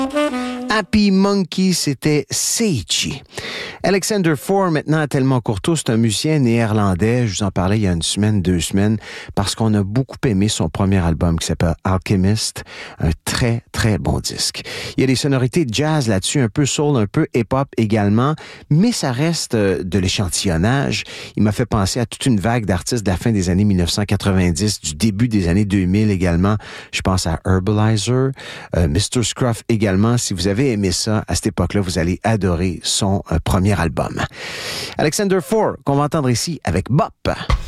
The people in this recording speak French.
Happy Monkey, c'était Seichi. Alexander Four, maintenant tellement courteau, c'est un musicien néerlandais. Je vous en parlais il y a une semaine, 2 semaines, parce qu'on a beaucoup aimé son premier album qui s'appelle Alchemist. Un très, très bon disque. Il y a des sonorités jazz là-dessus, un peu soul, un peu hip-hop également, mais ça reste de l'échantillonnage. Il m'a fait penser à toute une vague d'artistes de la fin des années 1990, du début des années 2000 également. Je pense à Herbalizer, Mr. Scruff également. Si vous avez aimé ça, à cette époque-là, vous allez adorer son premier album. Alexander Four, qu'on va entendre ici avec Bop.